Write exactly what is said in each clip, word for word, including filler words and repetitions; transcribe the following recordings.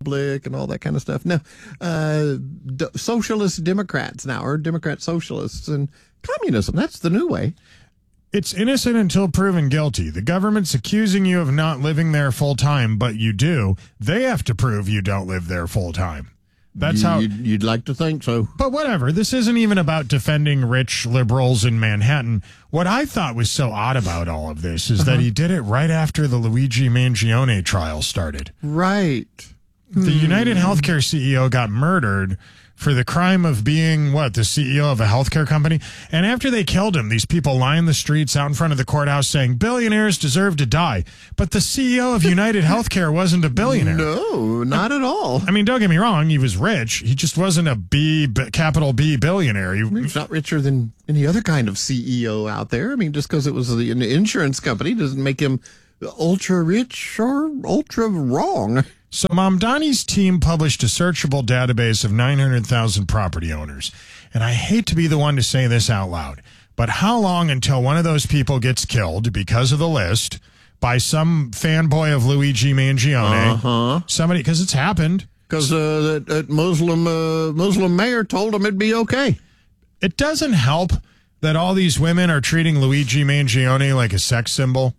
public and all that kind of stuff. No, uh, d- socialist Democrats now are Democrat socialists and communism. That's the new way. It's innocent until proven guilty. The government's accusing you of not living there full time, but you do. They have to prove you don't live there full time. That's you, how you'd, you'd like to think so. But whatever. This isn't even about defending rich liberals in Manhattan. What I thought was so odd about all of this is uh-huh. that he did it right after the Luigi Mangione trial started. Right. The hmm. United Healthcare C E O got murdered for the crime of being, what, the C E O of a healthcare company? And after they killed him, these people lined the streets out in front of the courthouse saying, billionaires deserve to die. But the C E O of United Healthcare wasn't a billionaire. No, not at all. I mean, don't get me wrong. He was rich. He just wasn't a B, capital B billionaire. He, He's not richer than any other kind of C E O out there. I mean, just because it was the, an insurance company doesn't make him ultra rich or ultra wrong. So Mamdani's team published a searchable database of nine hundred thousand property owners. And I hate to be the one to say this out loud, but how long until one of those people gets killed because of the list by some fanboy of Luigi Mangione? Uh-huh. Somebody, because it's happened. Because uh, that, that Muslim, uh, Muslim mayor told him it'd be okay. It doesn't help that all these women are treating Luigi Mangione like a sex symbol.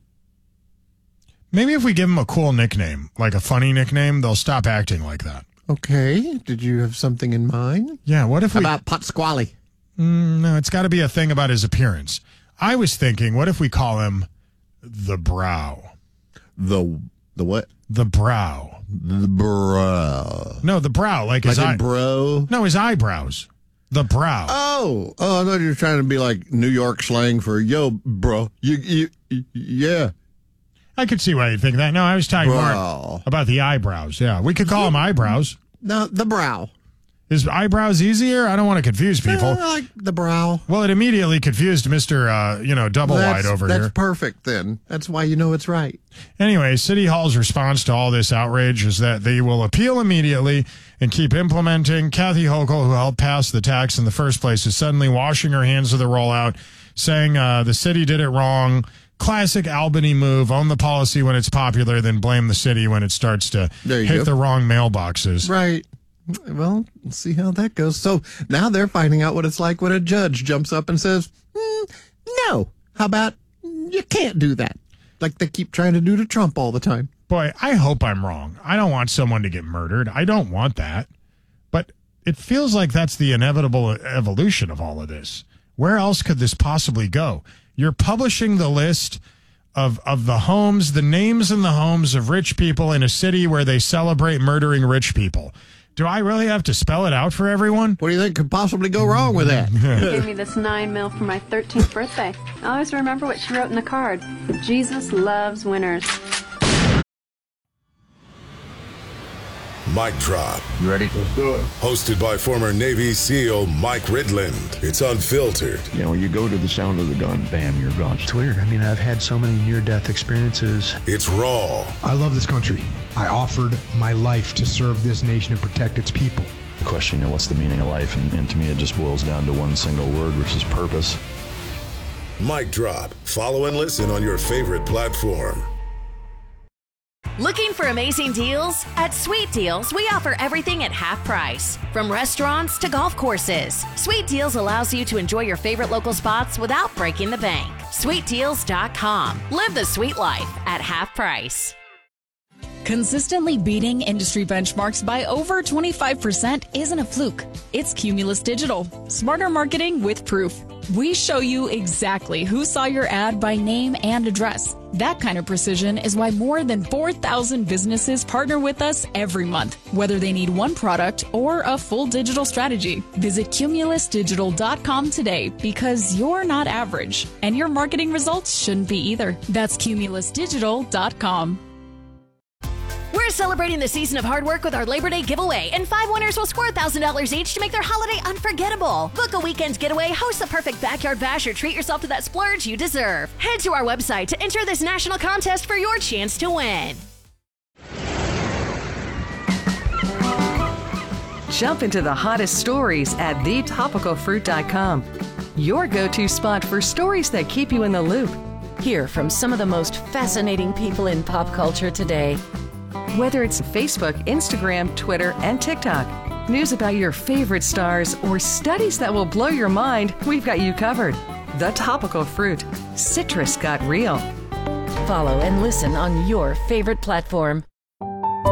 Maybe if we give him a cool nickname, like a funny nickname, they'll stop acting like that. Okay. Did you have something in mind? Yeah, what if How we... about Pasquale? Mm, no, it's got to be a thing about his appearance. I was thinking, what if we call him the Brow? The the what? The Brow. The Brow. No, the Brow, like, like his eye... bro? No, his eyebrows. The Brow. Oh, oh, I thought you were trying to be like New York slang for, yo, bro. You, you, you yeah. I could see why you think that. No, I was talking Brow. more about the eyebrows. Yeah, we could call him eyebrows. No, the Brow. Is eyebrows easier? I don't want to confuse people. Uh, I like the Brow. Well, it immediately confused Mister Uh, you know, double that's, wide over that's here. That's perfect then. That's why you know it's right. Anyway, City Hall's response to all this outrage is that they will appeal immediately and keep implementing. Kathy Hochul, who helped pass the tax in the first place, is suddenly washing her hands of the rollout, saying uh, the city did it wrong. Classic Albany move. Own the policy when it's popular, then blame the city when it starts to hit go. the wrong mailboxes. Right. Well, let's see how that goes. So now they're finding out what it's like when a judge jumps up and says, mm, no, how about you can't do that? Like they keep trying to do to Trump all the time. Boy, I hope I'm wrong. I don't want someone to get murdered. I don't want that. But it feels like that's the inevitable evolution of all of this. Where else could this possibly go? You're publishing the list of, of the homes, the names in the homes of rich people in a city where they celebrate murdering rich people. Do I really have to spell it out for everyone? What do you think could possibly go wrong with that? She gave me this nine mil for my thirteenth birthday. I always remember what she wrote in the card. Jesus loves winners. Mic Drop. You ready? Let's do it. Hosted by former Navy SEAL Mike Ridland. It's unfiltered. You know, you go to the sound of the gun, bam, you're gone. It's weird. I mean, I've had so many near-death experiences. It's raw. I love this country. I offered my life to serve this nation and protect its people. The question, you know, what's the meaning of life? And, and to me, it just boils down to one single word, which is purpose. Mic Drop. Follow and listen on your favorite platform. Looking for amazing deals? At Sweet Deals, we offer everything at half price. From restaurants to golf courses, Sweet Deals allows you to enjoy your favorite local spots without breaking the bank. sweet deals dot com. Live the sweet life at half price. Consistently beating industry benchmarks by over twenty-five percent isn't a fluke. It's Cumulus Digital. Smarter marketing with proof. We show you exactly who saw your ad by name and address. That kind of precision is why more than four thousand businesses partner with us every month, whether they need one product or a full digital strategy. Visit cumulus digital dot com today because you're not average, and your marketing results shouldn't be either. That's cumulus digital dot com. We're celebrating the season of hard work with our Labor Day giveaway, and five winners will score one thousand dollars each to make their holiday unforgettable. Book a weekend's getaway, host the perfect backyard bash, or treat yourself to that splurge you deserve. Head to our website to enter this national contest for your chance to win. Jump into the hottest stories at the topical fruit dot com. Your go-to spot for stories that keep you in the loop. Hear from some of the most fascinating people in pop culture today. Whether it's Facebook, Instagram, Twitter, and TikTok, news about your favorite stars, or studies that will blow your mind, we've got you covered. The Topical Fruit. Citrus got real. Follow and listen on your favorite platform.